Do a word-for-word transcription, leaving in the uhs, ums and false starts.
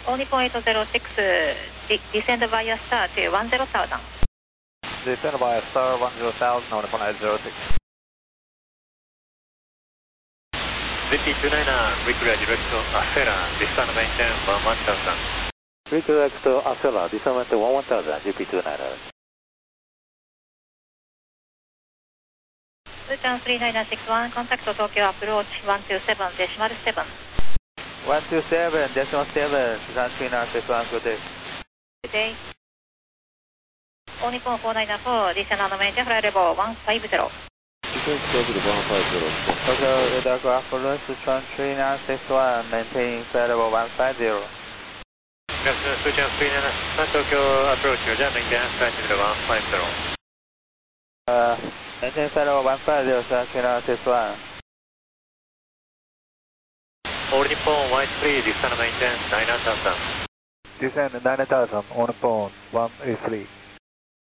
All Nippon eight zero six, descend via star to one zero thousand. Descend via star one zero thousand, All Nippon eight zero six. Z P two nine er, redirect to Acela, descend maintain one one thousand. Redirect to Acela, descend maintain one one thousand, Z P two nine er. Fujian three nine six one, contact Tokyo approach one two seven decimal seven. one two seven decimal seven, Fujian three nine six one, good day. Good day. All Nippon four nine four, descend and maintain flight level one five zero. Descend level one five zero. Tokyo redirect approach Fujian three nine six one, maintain flight level one five zero. Yes, Fujian three nine six one, Tokyo approach, maintain flight level one five zero. Uh, maintain flight level one five zero, Fujian three nine six one. All Nippon one three, descend maintain nine thousand. Descend nine thousand, All Nippon one eight three.